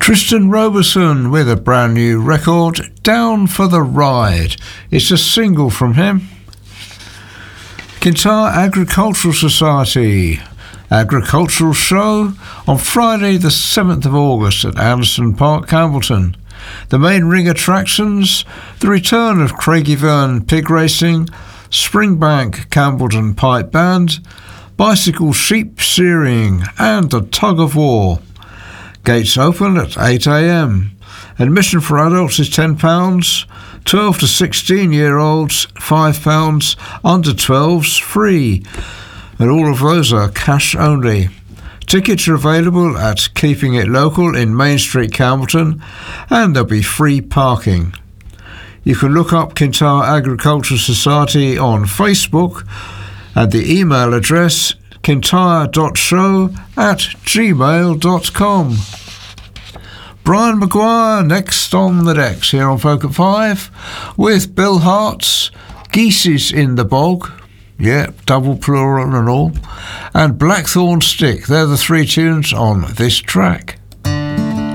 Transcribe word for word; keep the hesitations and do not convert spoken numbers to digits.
Tristan Roberson with a brand new record, Down for the Ride. It's a single from him. Kintyre Agricultural Society Agricultural Show on Friday the seventh of August at Anderson Park, Campbellton. The main ring attractions, the return of Craigieburn Pig Racing, Springbank Campbellton Pipe Band, bicycle sheep shearing and a tug of war. Gates open at eight a m. Admission for adults is ten pounds, twelve to sixteen year olds five pounds, under twelves free, and all of those are cash only. Tickets are available at Keeping It Local in Main Street, Campbellton, and there'll be free parking. You can look up Kintyre Agricultural Society on Facebook, and the email address kintyre dot show at gmail dot com. Brian Maguire next on the decks here on Folk at Five with Bill Hart's Geese's in the Bog, yeah, double plural and all, and Blackthorn Stick. They're the three tunes on this track.